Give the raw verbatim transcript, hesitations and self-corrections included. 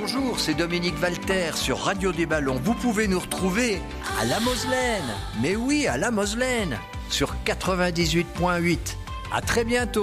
bonjour, c'est Dominique Walter sur Radio des Ballons. Vous pouvez nous retrouver à La Moselaine. Mais oui, à La Moselaine, sur quatre-vingt-dix-huit point huit. À très bientôt.